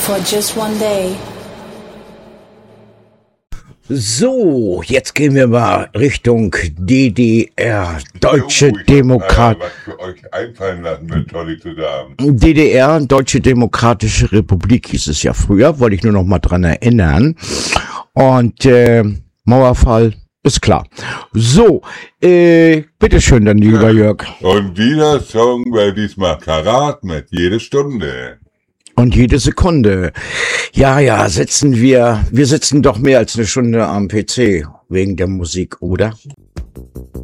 for just one day. So, jetzt gehen wir mal Richtung DDR, Deutsche Demokrat. Was für euch einfallen lassen wird, toll zu sagen. DDR, Deutsche Demokratische Republik hieß es ja früher, wollte ich nur noch mal dran erinnern. Und Mauerfall ist klar. So, bitteschön dann, lieber Jörg. Und dieser Song war diesmal Karat mit jede Stunde. Und jede Sekunde. Ja, wir sitzen doch mehr als eine Stunde am PC wegen der Musik, oder?